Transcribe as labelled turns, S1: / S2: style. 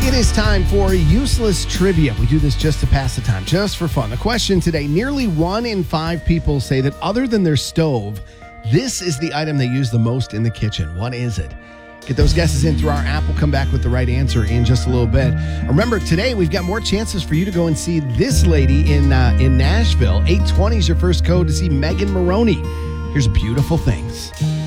S1: It is time for useless trivia. We do this just to pass the time, just for fun. The question today, nearly 1 in 5 people say that other than their stove, this is the item they use the most in the kitchen. What is it? Get those guesses in through our app. We'll come back with the right answer in just a little bit. Remember, today we've got more chances for you to go and see this lady in Nashville. 820 is your first code to see Megan Maroney. Here's Beautiful Things.